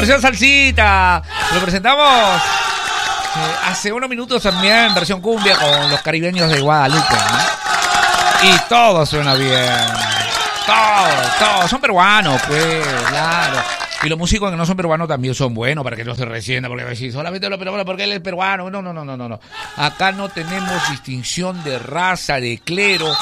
versión salsita. Lo presentamos hace unos minutos también en versión cumbia con los caribeños de Guadalupe, ¿no? Y todo suena bien. Todo. Son peruanos, pues, claro. Y los músicos que no son peruanos también son buenos para que no se resienta, porque decís, solamente los peruanos porque él es peruano. No. Acá no tenemos distinción de raza, de clero,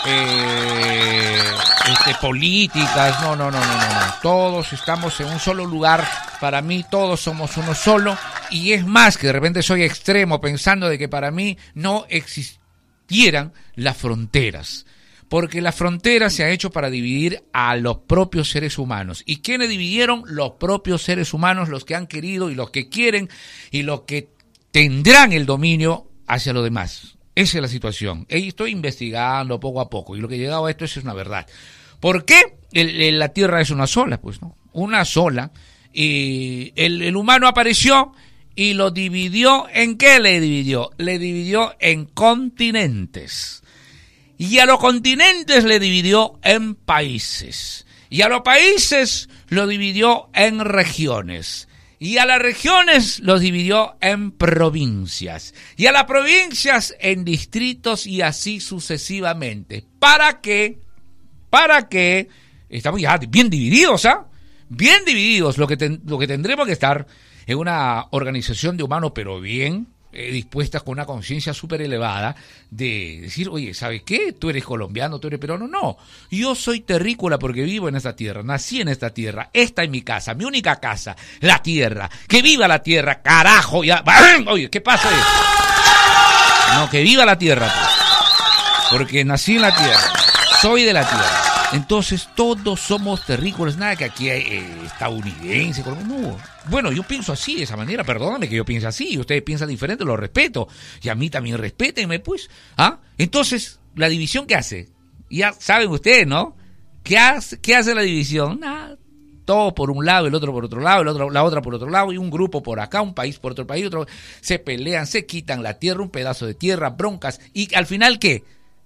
políticas. No. Todos estamos en un solo lugar. Para mí todos somos uno solo. Y es más que de repente soy extremo pensando de que para mí no existieran las fronteras. Porque la frontera se ha hecho para dividir a los propios seres humanos. ¿Y quiénes dividieron? Los propios seres humanos, los que han querido y los que quieren y los que tendrán el dominio hacia los demás. Esa es la situación. Y estoy investigando poco a poco y lo que he llegado a esto es una verdad. ¿Por qué? La Tierra es una sola, pues, ¿no? Una sola. Y el humano apareció y lo dividió. ¿En qué le dividió? Le dividió en continentes. Y a los continentes le dividió en países. Y a los países lo dividió en regiones. Y a las regiones los dividió en provincias. Y a las provincias en distritos y así sucesivamente. ¿Para qué? Para que estamos ya bien divididos, ¿ah? Bien divididos. Lo que tendremos que estar en una organización de humanos, pero bien dispuestas con una conciencia súper elevada de decir, oye, ¿sabes qué? Tú eres colombiano, tú eres peruano. No, yo soy terrícola porque vivo en esta tierra, nací en esta tierra, esta es mi casa, mi única casa, la tierra. ¡Que viva la tierra, carajo! Ya. Oye, ¿qué pasa? No, que viva la tierra, pues. Porque nací en la tierra, soy de la tierra. Entonces todos somos terrícolas, nada que aquí hay estadounidense, no. Bueno, yo pienso así, de esa manera, perdóname que yo piense así, ustedes piensan diferente, lo respeto, y a mí también respétenme, pues, ¿ah? Entonces, ¿la división qué hace? Ya saben ustedes, ¿no? ¿Qué hace la división? Nada, todo por un lado, el otro por otro lado, la otra por otro lado, y un grupo por acá, un país por otro país, otro, se pelean, se quitan la tierra, un pedazo de tierra, broncas, y al final, ¿qué?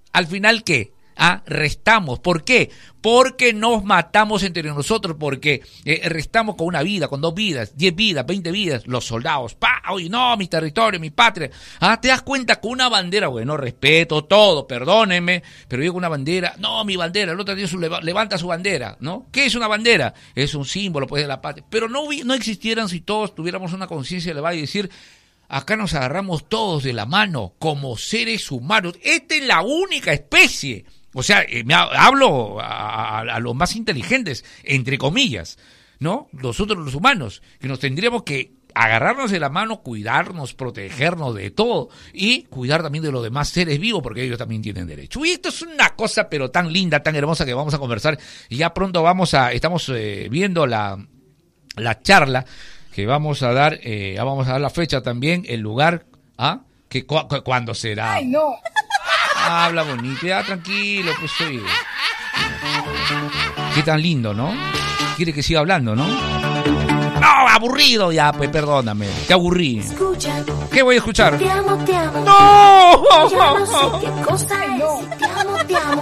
Restamos. ¿Por qué? Porque nos matamos entre nosotros, porque restamos con una vida, con 2 vidas, 10 vidas, 20 vidas, los soldados. Oye, no, mi territorio, mi patria. ¿Te das cuenta? Con una bandera, bueno, respeto todo, perdónenme, pero yo con una bandera, no, mi bandera, el otro día levanta su bandera, ¿no? ¿Qué es una bandera? Es un símbolo, pues, de la patria. Pero no existieran si todos tuviéramos una conciencia elevada y decir, acá nos agarramos todos de la mano como seres humanos. Esta es la única especie. O sea, hablo a los más inteligentes, entre comillas, ¿no? Nosotros los humanos, que nos tendríamos que agarrarnos de la mano, cuidarnos, protegernos de todo y cuidar también de los demás seres vivos porque ellos también tienen derecho. Y esto es una cosa pero tan linda, tan hermosa que vamos a conversar y ya pronto estamos viendo la charla que vamos a dar la fecha también, el lugar, que ¿cuándo será? ¡Ay, no! Habla bonito, ya tranquilo, pues oye. Qué tan lindo, ¿no? Quiere que siga hablando, ¿no? No, aburrido ya, pues perdóname, te aburrí. Escucha. ¿Qué voy a escuchar? Te amo. ¡No! Ya no sé qué cosa es. Te amo.